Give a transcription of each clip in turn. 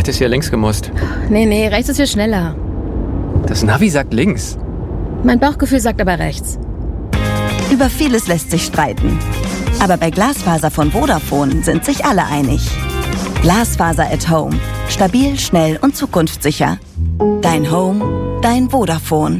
hättest hier links gemusst. Nee, rechts ist hier schneller. Das Navi sagt links. Mein Bauchgefühl sagt aber rechts. Über vieles lässt sich streiten. Aber bei Glasfaser von Vodafone sind sich alle einig. Glasfaser at Home. Stabil, schnell und zukunftssicher. Dein Home, dein Vodafone.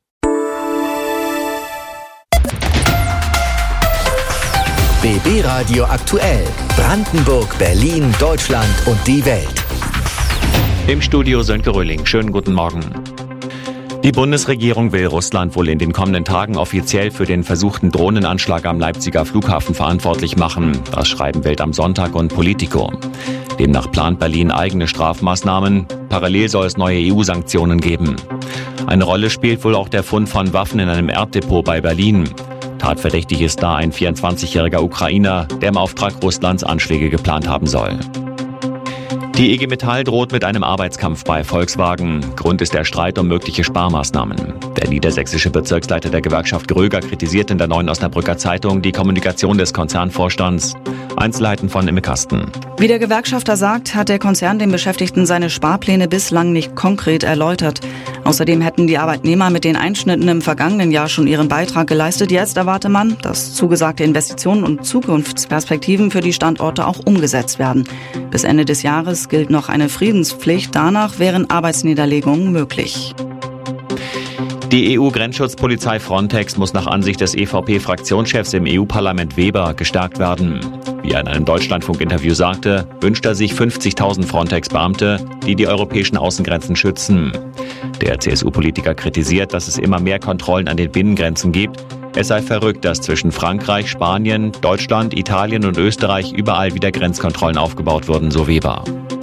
BB Radio aktuell. Brandenburg, Berlin, Deutschland und die Welt. Im Studio Sönke Röhling. Schönen guten Morgen. Die Bundesregierung will Russland wohl in den kommenden Tagen offiziell für den versuchten Drohnenanschlag am Leipziger Flughafen verantwortlich machen. Das schreiben Welt am Sonntag und Politico. Demnach plant Berlin eigene Strafmaßnahmen. Parallel soll es neue EU-Sanktionen geben. Eine Rolle spielt wohl auch der Fund von Waffen in einem Erddepot bei Berlin. Tatverdächtig ist da ein 24-jähriger Ukrainer, der im Auftrag Russlands Anschläge geplant haben soll. Die IG Metall droht mit einem Arbeitskampf bei Volkswagen. Grund ist der Streit um mögliche Sparmaßnahmen. Der niedersächsische Bezirksleiter der Gewerkschaft Gröger kritisiert in der Neuen Osnabrücker Zeitung die Kommunikation des Konzernvorstands. Einzelheiten von Imme Kasten. Wie der Gewerkschafter sagt, hat der Konzern den Beschäftigten seine Sparpläne bislang nicht konkret erläutert. Außerdem hätten die Arbeitnehmer mit den Einschnitten im vergangenen Jahr schon ihren Beitrag geleistet. Jetzt erwarte man, dass zugesagte Investitionen und Zukunftsperspektiven für die Standorte auch umgesetzt werden. Bis Ende des Jahres gilt noch eine Friedenspflicht. Danach wären Arbeitsniederlegungen möglich. Die EU-Grenzschutzpolizei Frontex muss nach Ansicht des EVP-Fraktionschefs im EU-Parlament Weber gestärkt werden. Wie er in einem Deutschlandfunk-Interview sagte, wünscht er sich 50.000 Frontex-Beamte, die die europäischen Außengrenzen schützen. Der CSU-Politiker kritisiert, dass es immer mehr Kontrollen an den Binnengrenzen gibt. Es sei verrückt, dass zwischen Frankreich, Spanien, Deutschland, Italien und Österreich überall wieder Grenzkontrollen aufgebaut wurden, so Weber.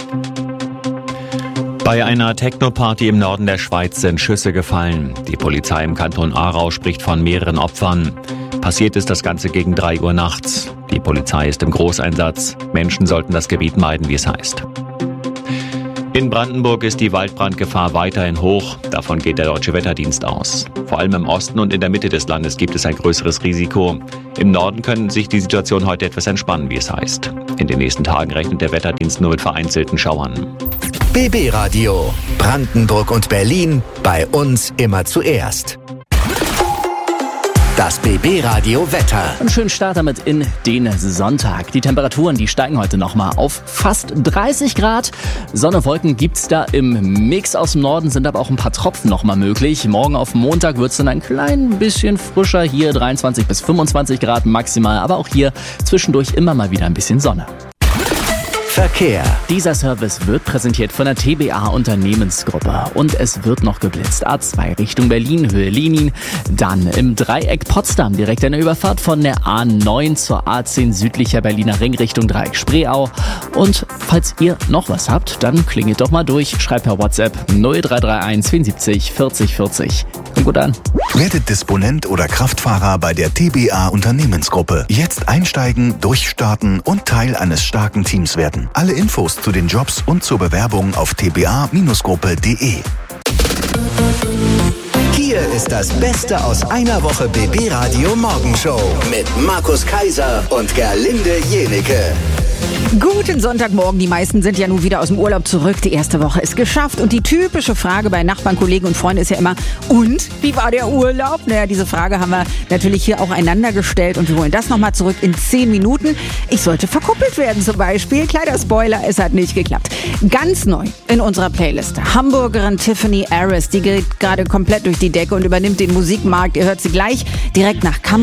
Bei einer Techno-Party im Norden der Schweiz sind Schüsse gefallen. Die Polizei im Kanton Aarau spricht von mehreren Opfern. Passiert ist das Ganze gegen 3 Uhr nachts. Die Polizei ist im Großeinsatz. Menschen sollten das Gebiet meiden, wie es heißt. In Brandenburg ist die Waldbrandgefahr weiterhin hoch. Davon geht der Deutsche Wetterdienst aus. Vor allem im Osten und in der Mitte des Landes gibt es ein größeres Risiko. Im Norden könnte sich die Situation heute etwas entspannen, wie es heißt. In den nächsten Tagen rechnet der Wetterdienst nur mit vereinzelten Schauern. BB Radio. Brandenburg und Berlin. Bei uns immer zuerst. Das BB Radio Wetter. Einen schönen Start damit in den Sonntag. Die Temperaturen, die steigen heute nochmal auf fast 30 Grad. Sonne, Wolken gibt's da im Mix aus dem Norden, sind aber auch ein paar Tropfen nochmal möglich. Morgen auf Montag wird's dann ein klein bisschen frischer. Hier 23 bis 25 Grad maximal, aber auch hier zwischendurch immer mal wieder ein bisschen Sonne. Verkehr. Dieser Service wird präsentiert von der TBA Unternehmensgruppe und es wird noch geblitzt. A2 Richtung Berlin, Höhe Lenin, dann im Dreieck Potsdam direkt eine Überfahrt von der A9 zur A10 südlicher Berliner Ring Richtung Dreieck Spreeau. Und falls ihr noch was habt, dann klingelt doch mal durch, schreibt per WhatsApp 0331 74 40 40. Kommt gut an. Werdet Disponent oder Kraftfahrer bei der TBA Unternehmensgruppe. Jetzt einsteigen, durchstarten und Teil eines starken Teams werden. Alle Infos zu den Jobs und zur Bewerbung auf tba-gruppe.de. Hier ist das Beste aus einer Woche BB Radio Morgenshow mit Markus Kaiser und Gerlinde Jenecke. Guten Sonntagmorgen. Die meisten sind ja nun wieder aus dem Urlaub zurück. Die erste Woche ist geschafft. Und die typische Frage bei Nachbarn, Kollegen und Freunden ist ja immer, und wie war der Urlaub? Naja, diese Frage haben wir natürlich hier auch einander gestellt. Und wir holen das nochmal zurück in 10 Minuten. Ich sollte verkuppelt werden zum Beispiel. Kleiner Spoiler, es hat nicht geklappt. Ganz neu in unserer Playlist. Hamburgerin Tiffany Aris. Die geht gerade komplett durch die Decke und übernimmt den Musikmarkt. Ihr hört sie gleich direkt nach Kamera.